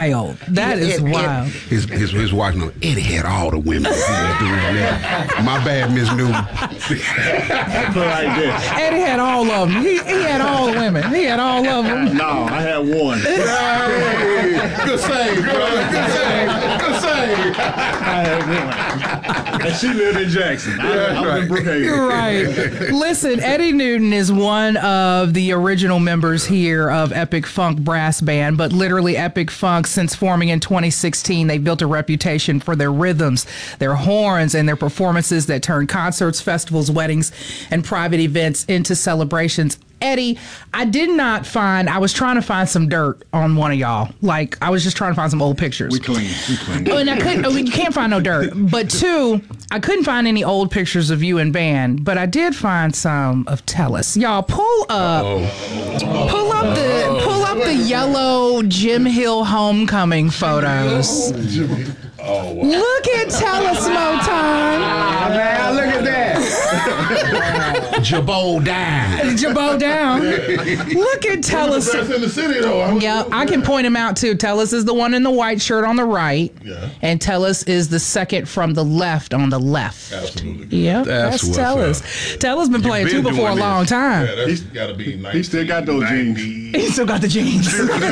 wild. That is wild. His wife knows Eddie had all the women. He was doing that. My bad, Miss Newton. Like this. Eddie had all of them. He had all the women. He had all of them. No, I had one. Hey, good save, brother. Good save. Good save. I had one. And she lived in Jackson. I was in Brookhaven. You're right. Listen, Eddie Newton is one of the original members here of Epic Funk Brass Band, but literally Epic Funk, since forming in 2016, they built a reputation for their rhythms, their horns, and their performances that turn concerts, festivals, weddings, and private events into celebrations. Eddie, I was trying to find some dirt on one of y'all. Like, I was just trying to find some old pictures. We clean. Oh, and you can't find no dirt. But two, I couldn't find any old pictures of you in band, but I did find some of Tellus. Y'all, pull up the yellow Jim Hill homecoming photos. Oh, wow. Look at Tellus Motown. Man, look at that. Jabot down. Look at Tellus. Best in the city, though. Yeah, I can point him out too. Tellus is the one in the white shirt on the right, and Tellus is the second from the left on the left. Absolutely. Yep, That's that's what's Tellus. Tellus been playing tuba for a long time. Yeah, that's got to be 19. He still got those jeans. He still got the jeans.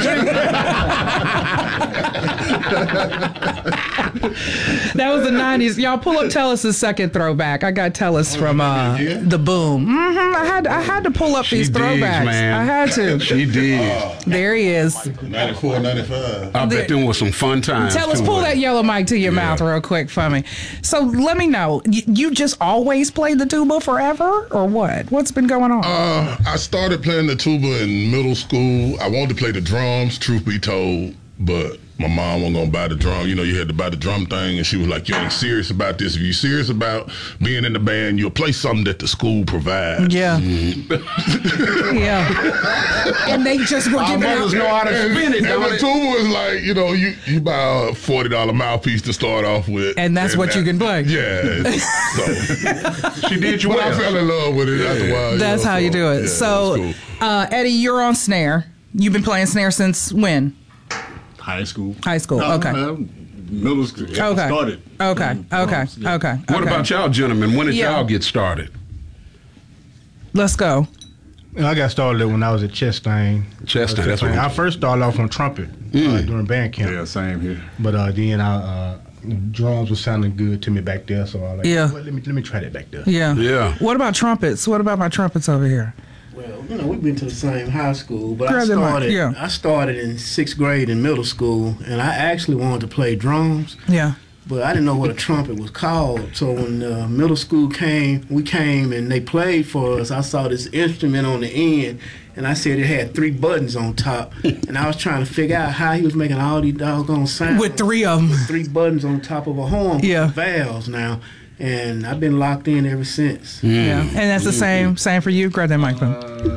That was the 90s. Y'all pull up Tellus's second throwback. I got Tellus from the Boom. I had to pull up these throwbacks. Man. I had to. She did. There he is. 94, 95. I bet them was some fun times. Tellus, too, pull that yellow mic to your mouth real quick for me. So let me know. You just always played the tuba forever, or what? What's been going on? I started playing the tuba in middle school. I wanted to play the drums, truth be told, but my mom wasn't going to buy the drum. You know, you had to buy the drum thing, and she was like, you ain't serious about this. If you're serious about being in the band, you'll play something that the school provides. Yeah. Yeah. And they just were Our giving out. mothers know how to spin it, And don't the it? tuba was like, you know, you buy a $40 mouthpiece to start off with. And that's what you can play. Yeah. So She did you but I well. fell in love with it after a while. That's how you do it. Yeah, So, it was cool. Eddie, you're on snare. You've been playing snare since when? High school. High school, okay. Middle school. Yeah, Okay. Started. Okay. Yeah. What about y'all, gentlemen? When did y'all get started? Let's go. I got started when I was at Chastain. Chastain, that's what I first started off on trumpet during band camp. Yeah, same here. But then drums was sounding good to me back there, so I was like, Yeah. well, let me try that back there. Yeah. Yeah. What about trumpets? What about my trumpets over here? Well, you know, we've been to the same high school, but Grab that mic, I started in 6th grade in middle school, and I actually wanted to play drums, Yeah. but I didn't know what a trumpet was called. So when middle school we came and they played for us, I saw this instrument on the end, and I said it had 3 buttons on top, and I was trying to figure out how he was making all these doggone sounds. With 3 of them. 3 buttons on top of a horn with Yeah. valves now. And I've been locked in ever since. Yeah. And that's the same for you? Grab that mic from.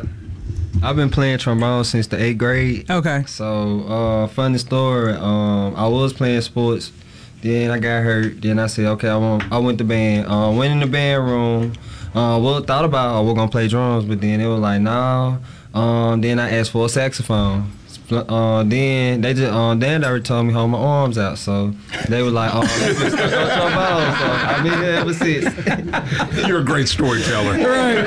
I've been playing trombone since the 8th grade. Okay. So, funny story. I was playing sports. Then I got hurt. Then I said, okay, I went to band. Went in the band room. Thought about we're gonna play drums, but then it was like, nah. Then I asked for a saxophone. Then they just Dan already told me hold my arms out, so they were like, let's just go trombone. So I've been here ever since. You're a great storyteller. Right.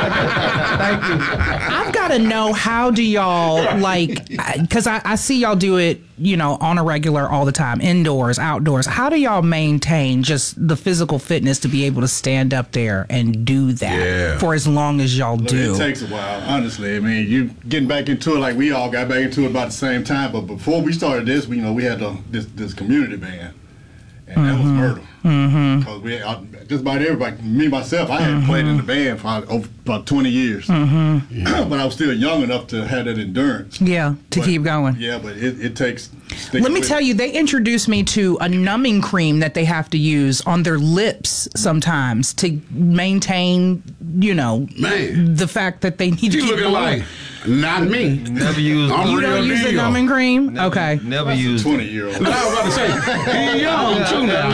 Thank you. I've got to know, how do y'all, like, because I see y'all do it, you know, on a regular all the time, indoors, outdoors. How do y'all maintain just the physical fitness to be able to stand up there and do that for as long as y'all do? It takes a while, honestly. I mean, you getting back into it like we all got back into it about the same time. But before we started this, we had this community band, and that was murder. Because we just about everybody, me myself, I hadn't played in the band for about 20 years, but I was still young enough to have that endurance. Yeah, to keep going. Yeah, but it takes. Let me tell you, they introduced me to a numbing cream that they have to use on their lips sometimes to maintain, you know, the fact that they need to You keep looking going. like, not me. Never used. I'm You real don't use the deal. numbing cream? Okay. Never used. 20-year-old. I was about to say, he young too now.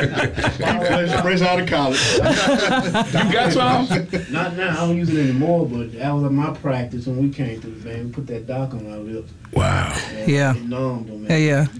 Fresh out of college. You got some? Not now, I don't use it anymore, but that was my practice when we came through the band. We put that dock on our lips. Wow. Yeah. It numbed them. Yeah.